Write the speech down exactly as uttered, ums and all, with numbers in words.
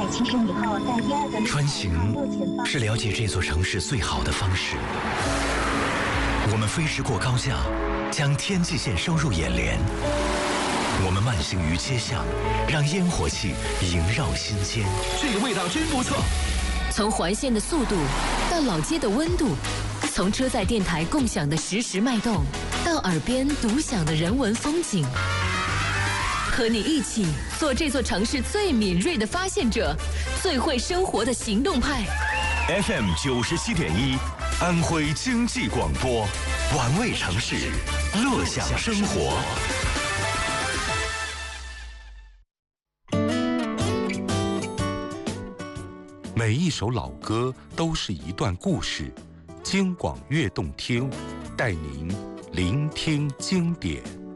其实以后在第二个穿行是了解这座城市最好的方式。我们飞驰过高架，将天际线收入眼帘。我们慢行于街巷，让烟火气萦绕心间。 这个味道真不错。 从环线的速度到老街的温度，从车载电台共享的实时脉动，到耳边独享的人文风景。和你一起做这座城市最敏锐的发现者，最会生活的行动派。 F M 九十七点一，安徽经济广播，玩味城市，乐享生活。 每一首老歌都是一段故事，京广粤动听，带您聆听经典。